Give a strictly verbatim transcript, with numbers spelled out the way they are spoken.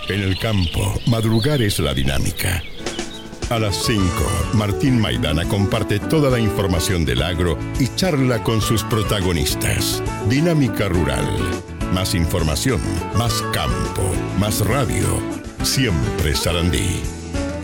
En el campo, madrugar es la dinámica. A las cinco, Martín Maidana comparte toda la información del agro y charla con sus protagonistas. Dinámica Rural. Más información, más campo, más radio. Siempre Sarandí.